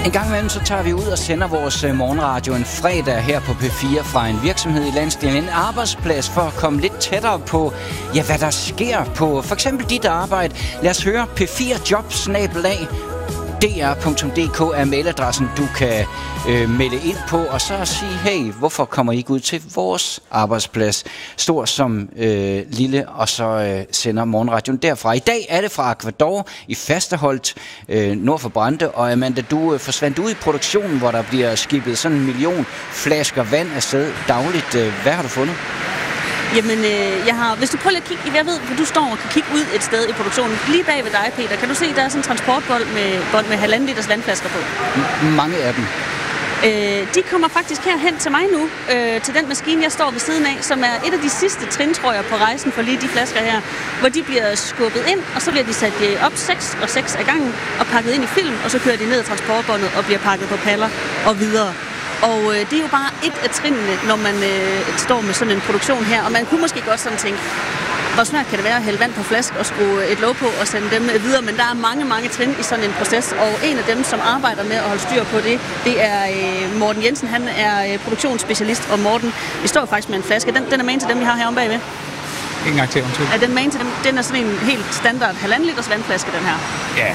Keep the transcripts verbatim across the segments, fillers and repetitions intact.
En gang imellem så tager vi ud og sender vores morgenradio en fredag her på P fire fra en virksomhed i landsdelen. En arbejdsplads for at komme lidt tættere på, ja, hvad der sker på for eksempel dit arbejde. Lad os høre P fire jobs snabel-a d r punktum d k er mailadressen, du kan øh, melde ind på, og så sige, hey, hvorfor kommer I ikke ud til vores arbejdsplads? Stor som øh, lille, og så øh, sender morgenradioen derfra. I dag er det fra Ecuador i Fasterholt, øh, nord for Brande, og Amanda, du øh, forsvandt ud i produktionen, hvor der bliver skibet sådan en million flasker vand afsted dagligt. Øh, hvad har du fundet? Jamen, øh, jeg har, hvis du prøver lige at kigge, jeg ved, hvor du står og kan kigge ud et sted i produktionen. Lige bag ved dig, Peter, kan du se, der er sådan en transportbånd med, bånd med halvanden liters vandflasker på? M- mange af dem. Øh, de kommer faktisk herhen til mig nu, øh, til den maskine, jeg står ved siden af, som er et af de sidste trin, tror jeg, på rejsen for lige de flasker her, hvor de bliver skubbet ind, og så bliver de sat op seks og seks af gangen og pakket ind i film, og så kører de ned i transportbåndet og bliver pakket på paller og videre. Og øh, det er jo bare et af trinene, når man øh, står med sådan en produktion her. Og man kunne måske godt sådan tænke, hvor svært kan det være at hælde vand på flaske og skrue et låg på og sende dem videre. Men der er mange, mange trin i sådan en proces. Og en af dem, som arbejder med at holde styr på det, det er øh, Morten Jensen. Han er øh, produktionsspecialist. Og Morten, vi står faktisk med en flaske. Den, den er main til dem, vi har heromme bagved. Ingen gang til, undskyld. Er den main til dem? Den er sådan en helt standard halvanden liters vandflaske, den her. Ja.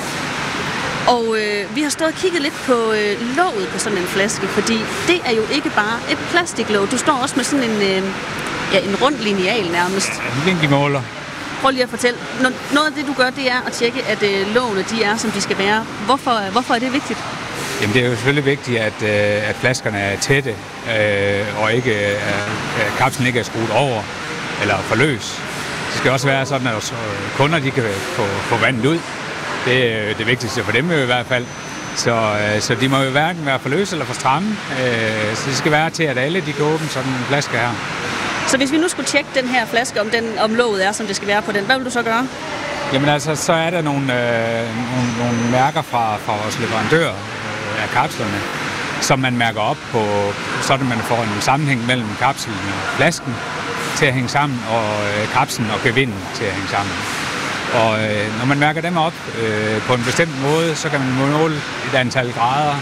Og øh, vi har stået og kigget lidt på øh, låget på sådan en flaske, fordi det er jo ikke bare et plastiklåg. Du står også med sådan en, øh, ja, en rund lineal nærmest. En vinkelmåler. Prøv lige at fortælle. Noget af det, du gør, det er at tjekke, at øh, lågene de er, som de skal være. Hvorfor, hvorfor er det vigtigt? Jamen, det er jo selvfølgelig vigtigt, at, øh, at flaskerne er tætte, øh, og ikke, øh, at kapslen ikke er skruet over eller for løs. Det skal også være sådan, at kunder de kan få, få vandet ud. Det er det vigtigste for dem i hvert fald. Så, så de må jo hverken være for løse eller for stramme. Så det skal være til, at alle de kan åbne sådan en flaske her. Så hvis vi nu skulle tjekke den her flaske, om, den, om låget er, som det skal være på den, hvad vil du så gøre? Jamen altså, så er der nogle, øh, nogle, nogle mærker fra, fra vores leverandør øh, af kapslerne, som man mærker op på, sådan man får en sammenhæng mellem kapslen og flasken til at hænge sammen, og øh, kapslen og gevinden til at hænge sammen. Og øh, når man mærker dem op øh, på en bestemt måde, så kan man måle et antal grader,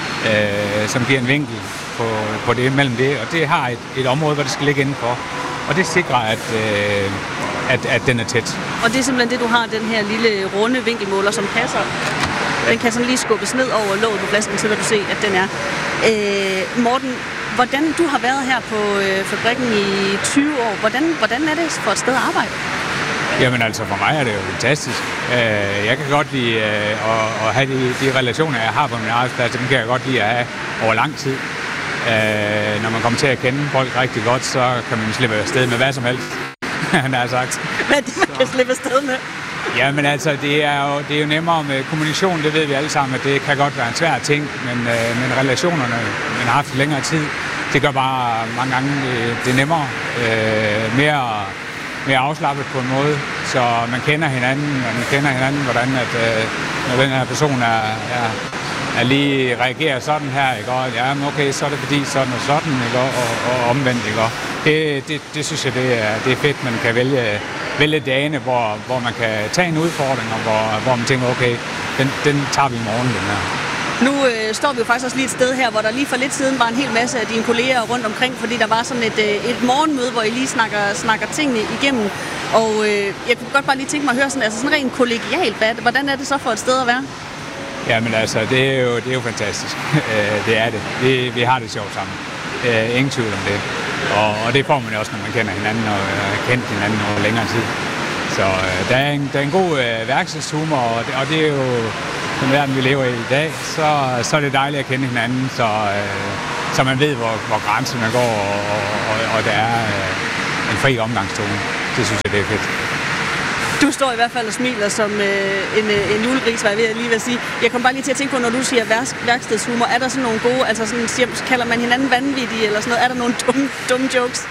øh, som giver en vinkel på, på det mellem det. Og det har et, et område, hvor det skal ligge indenfor. Og det sikrer, at, øh, at, at den er tæt. Og det er simpelthen det, du har, den her lille runde vinkelmåler, som passer. Den kan sådan lige skubbes ned over låget på flasken, så kan du se, at den er. Øh, Morten, hvordan du har været her på øh, fabrikken i tyve år, hvordan, hvordan er det for et sted at arbejde? Jamen altså, for mig er det jo fantastisk. Jeg kan godt lide at have de, de relationer, jeg har på min arbejdsplads, dem kan jeg godt lide at have over lang tid. Når man kommer til at kende folk rigtig godt, så kan man slippe afsted med hvad som helst, han har sagt. Hvad er det, man kan slippe afsted med? Jamen altså, det er, jo, det er jo nemmere med kommunikation, det ved vi alle sammen, at det kan godt være en svær ting, men, men relationerne, man har haft længere tid, det gør bare mange gange det nemmere, mere mere afslappet på en måde, så man kender hinanden, og man kender hinanden, hvordan at, øh, når den her person er, er, er lige reagerer sådan her, ikke? Og ja, men okay, så er det fordi sådan og sådan, ikke? Og, og omvendt, ikke? Og det, det, det synes jeg, det er, det er fedt, man kan vælge, vælge dagene, hvor, hvor man kan tage en udfordring, og hvor, hvor man tænker, okay, den, den tager vi i morgen, den her. Nu øh, står vi jo faktisk også lige et sted her, hvor der lige for lidt siden var en hel masse af dine kolleger rundt omkring, fordi der var sådan et, øh, et morgenmøde, hvor I lige snakker, snakker tingene igennem. Og øh, jeg kunne godt bare lige tænke mig at høre sådan, altså sådan rent kollegialt, hvad, hvordan er det så for et sted at være? Jamen altså, det er jo, det er jo fantastisk. Det er det. Vi, vi har det sjovt sammen. Ingen tvivl om det. Og, og det får man jo også, når man kender hinanden og har kendt hinanden over længere tid. Så øh, der, er en, der er en god øh, værkstedshumor, og det, og det er jo den verden, vi lever i i dag, så, så er det dejligt at kende hinanden, så, øh, så man ved, hvor, hvor grænserne går, og, og, og der er øh, en fri omgangstone. Det synes jeg, det er fedt. Du står i hvert fald og smiler som øh, en, øh, en julegris, var jeg ved at lige vil sige. Jeg kom bare lige til at tænke på, når du siger værks, værkstedshumor, er der sådan nogle gode, altså sådan, siger, kalder man hinanden vanvittige eller sådan noget? Er der nogle dumme, dumme jokes?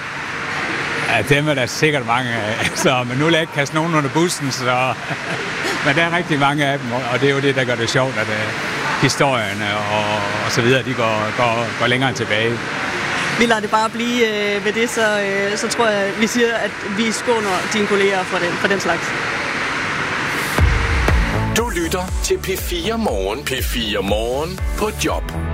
Ja, dem er der sikkert mange af, altså, men nu vil jeg ikke kaste nogen under bussen, så... men der er rigtig mange af dem, og det er jo det, der gør det sjovt, at uh, historierne og, og så videre, de går, går, går længere tilbage. Vi lader det bare blive øh, ved det, så, øh, så tror jeg, vi siger, at vi skåner dine kolleger for den, for den slags. Du lytter til P fire Morgen. P fire Morgen på job.